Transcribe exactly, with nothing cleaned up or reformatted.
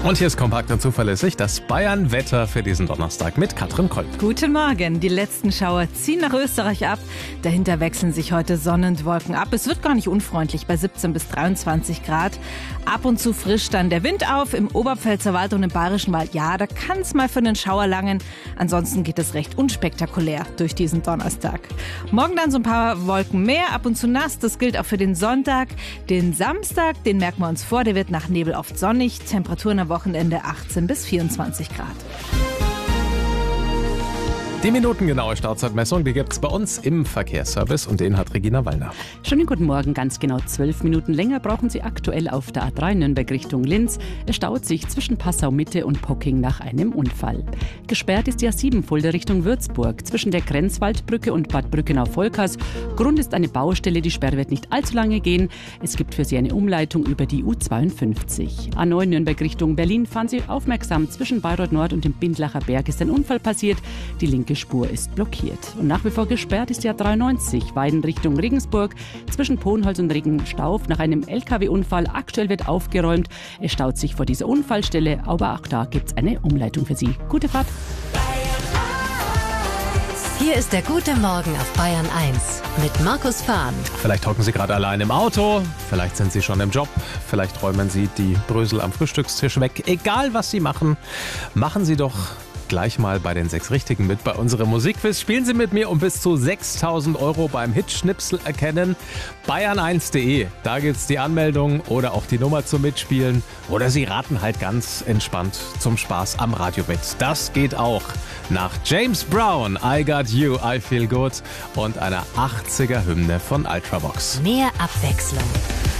Und hier ist kompakt und zuverlässig das Bayern-Wetter für diesen Donnerstag mit Katrin Kolb. Guten Morgen. Die letzten Schauer ziehen nach Österreich ab. Dahinter wechseln sich heute Sonne und Wolken ab. Es wird gar nicht unfreundlich bei siebzehn bis dreiundzwanzig Grad. Ab und zu frischt dann der Wind auf. Im Oberpfälzer Wald und im Bayerischen Wald, ja, da kann es mal für einen Schauer langen. Ansonsten geht es recht unspektakulär durch diesen Donnerstag. Morgen dann so ein paar Wolken mehr, ab und zu nass. Das gilt auch für den Sonntag. Den Samstag, den merken wir uns vor. Der wird nach Nebel oft sonnig. Temperaturen am Wochenende achtzehn bis vierundzwanzig Grad. Die minutengenaue Startzeitmessung, die gibt es bei uns im Verkehrsservice und den hat Regina Wallner. Schönen guten Morgen, ganz genau zwölf Minuten länger brauchen Sie aktuell auf der A drei Nürnberg Richtung Linz. Es staut sich zwischen Passau Mitte und Pocking nach einem Unfall. Gesperrt ist die A sieben Fulda Richtung Würzburg zwischen der Grenzwaldbrücke und Bad Brückenau-Volkers. Grund ist eine Baustelle, die Sperre wird nicht allzu lange gehen. Es gibt für Sie eine Umleitung über die U zweiundfünfzig. A neun Nürnberg Richtung Berlin, fahren Sie aufmerksam. Zwischen Bayreuth Nord und dem Bindlacher Berg ist ein Unfall passiert. Die linke Spur ist blockiert. Und nach wie vor gesperrt ist die A dreiundneunzig, Weiden Richtung Regensburg, zwischen Pohnholz und Regenstauf nach einem L K W-Unfall. Aktuell wird aufgeräumt. Es staut sich vor dieser Unfallstelle, aber auch da gibt es eine Umleitung für Sie. Gute Fahrt! Hier ist der gute Morgen auf Bayern eins mit Markus Fahn. Vielleicht hocken Sie gerade allein im Auto, vielleicht sind Sie schon im Job, vielleicht räumen Sie die Brösel am Frühstückstisch weg. Egal, was Sie machen, machen Sie doch gleich mal bei den sechs Richtigen mit bei unserem Musikquiz. Spielen Sie mit mir um bis zu sechstausend Euro beim Hitschnipsel erkennen. bayern eins punkt de, da gibt's die Anmeldung oder auch die Nummer zum Mitspielen. Oder Sie raten halt ganz entspannt zum Spaß am Radio mit. Das geht auch nach James Brown, I Got You, I Feel Good und einer achtziger Hymne von Ultravox. Mehr Abwechslung.